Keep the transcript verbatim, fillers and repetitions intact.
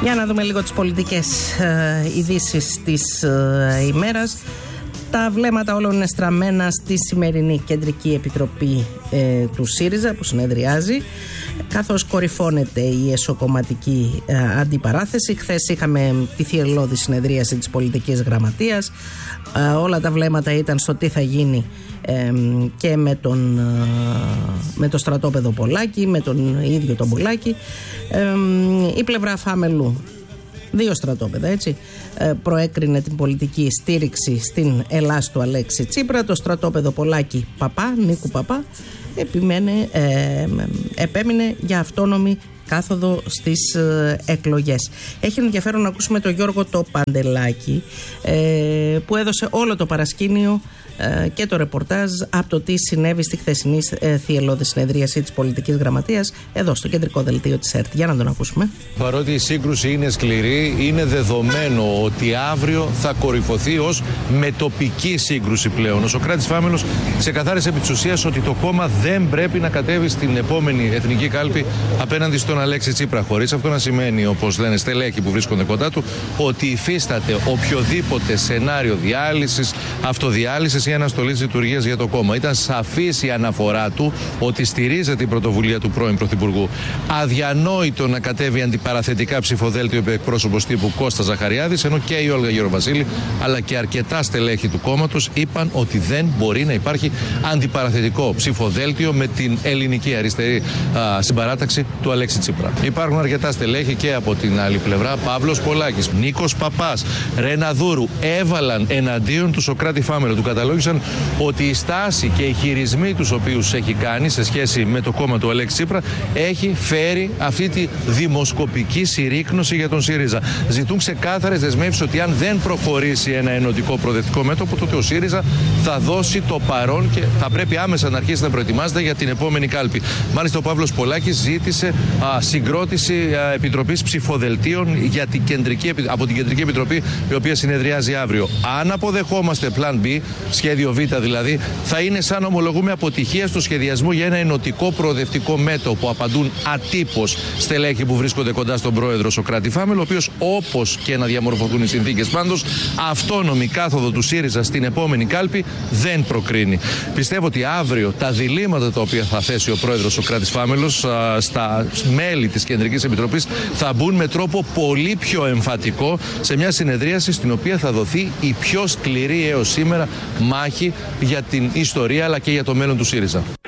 Για να δούμε λίγο τις πολιτικές ε, ειδήσεις της ε, ημέρας. Τα βλέμματα όλων είναι στραμμένα στη σημερινή Κεντρική Επιτροπή ε, του ΣΥΡΙΖΑ που συνεδριάζει, καθώς κορυφώνεται η εσωκομματική ε, αντιπαράθεση. Χθες είχαμε τη θυελλώδη συνεδρίαση της πολιτικής γραμματείας. Ε, όλα τα βλέμματα ήταν στο τι θα γίνει ε, και με τον, ε, με το στρατόπεδο Πολάκη, με τον ίδιο τον Πολάκη. Ε, η πλευρά Φάμελου, δύο στρατόπεδα, έτσι, προέκρινε την πολιτική στήριξη στην Ελλάς του Αλέξη Τσίπρα. Το στρατόπεδο Πολάκη Παπά, Νίκου Παπά, επιμένε, ε, επέμεινε για αυτόνομη κάθοδο στις ε, εκλογές. Έχει ενδιαφέρον να ακούσουμε τον Γιώργο το Παντελάκη, ε, που έδωσε όλο το παρασκήνιο ε, και το ρεπορτάζ από το τι συνέβη στη χθεσινή ε, θυελλώδη συνεδρίαση της πολιτικής γραμματείας εδώ στο κεντρικό δελτίο της ΕΡΤ. Για να τον ακούσουμε. Παρότι η σύγκρουση είναι σκληρή, είναι δεδομένο ότι αύριο θα κορυφωθεί ως μετοπική σύγκρουση πλέον. Ο Σωκράτης Φάμελος ξεκαθάρισε επί της ουσίας ότι το κόμμα δεν πρέπει να κατέβει στην επόμενη εθνική κάλπη απέναντι στον Αλέξη Τσίπρα, χωρίς αυτό να σημαίνει, όπως λένε στελέχοι που βρίσκονται κοντά του, ότι υφίσταται οποιοδήποτε σενάριο διάλυσης, αυτοδιάλυσης ή αναστολής λειτουργίας για το κόμμα. Ήταν σαφής η αναφορά του ότι στηρίζεται η πρωτοβουλία του πρώην Πρωθυπουργού. Αδιανόητο να κατέβει αντιπαραθετικά ψηφοδέλτιο επί εκπρόσωπος τύπου Κώστα Ζαχαριάδης, ενώ και η Όλγα Γεροβασίλη αλλά και αρκετά στελέχη του κόμματος είπαν ότι δεν μπορεί να υπάρχει αντιπαραθετικό ψηφοδέλτιο με την ελληνική αριστερή α, συμπαράταξη του Αλέξη Τσίπρα. Υπάρχουν αρκετά στελέχη και από την άλλη πλευρά. Παύλος Πολάκης, Νίκος Παπάς, Ρένα Δούρου έβαλαν εναντίον του Σωκράτη Φάμελο. Του καταλόγησαν ότι η στάση και οι χειρισμοί τους οποίους έχει κάνει σε σχέση με το κόμμα του Αλέξη Τσίπρα έχει φέρει αυτή τη δημοσκοπική συρρίκνωση για τον ΣΥΡΙΖΑ. Ζητούν ξεκάθαρες δεσμεύσεις ότι αν δεν προχωρήσει ένα ενωτικό προοδευτικό μέτωπο, τότε ο ΣΥΡΙΖΑ θα δώσει το παρόν και θα πρέπει άμεσα να αρχίσει να προετοιμάζεται για την επόμενη κάλπη. Μάλιστα, ο Παύλος Πολάκης ζήτησε α, συγκρότηση α, επιτροπής ψηφοδελτίων για την κεντρική, από την Κεντρική Επιτροπή, η οποία συνεδριάζει αύριο. Αν αποδεχόμαστε πλάν B, σχέδιο Β δηλαδή, θα είναι σαν να ομολογούμε αποτυχία στο σχεδιασμό για ένα ενωτικό προοδευτικό μέτωπο. Απαντούν ατύπως στελέχοι που βρίσκονται κοντά στον πρόεδρο Σωκράτη Φάμελο, ο οποίος, όπως και να διαμορφωθούν οι συνθήκες πάντως, αυτόνομη κάθοδο του ΣΥΡΙΖΑ στην επόμενη κάλπη δεν προκρίνει. Πιστεύω ότι αύριο τα διλήμματα τα οποία θα θέσει ο πρόεδρος Σωκράτης Φάμελος α, στα μέλη της Κεντρικής Επιτροπής θα μπουν με τρόπο πολύ πιο εμφατικό σε μια συνεδρίαση στην οποία θα δοθεί η πιο σκληρή έως σήμερα μάχη για την ιστορία αλλά και για το μέλλον του ΣΥΡΙΖΑ.